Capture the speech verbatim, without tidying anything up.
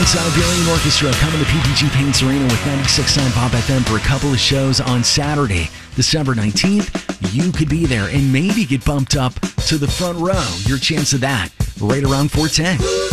Siberian Orchestra coming to P P G Paints Arena with ninety-six point nine Pop F M for a couple of shows on Saturday, December nineteenth. You could be there and maybe get bumped up to the front row. Your chance of that right around four ten.